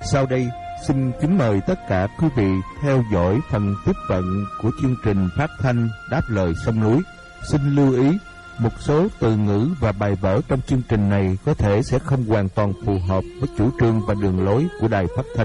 Sau đây, xin kính mời tất cả quý vị theo dõi phần tiếp vận của chương trình phát thanh Đáp lời sông núi. Xin lưu ý, một số từ ngữ và bài vở trong chương trình này có thể sẽ không hoàn toàn phù hợp với chủ trương và đường lối của Đài Phát thanh